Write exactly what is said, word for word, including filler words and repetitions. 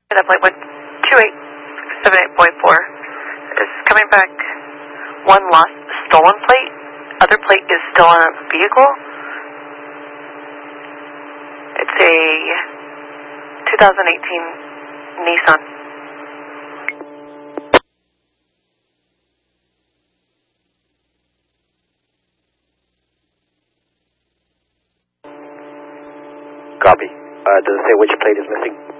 That flight one two eight seven eight point four is coming back. One lost stolen plate. Other plate is still on a vehicle. It's a two thousand eighteen Nissan. Copy. Uh, does it say which plate is missing?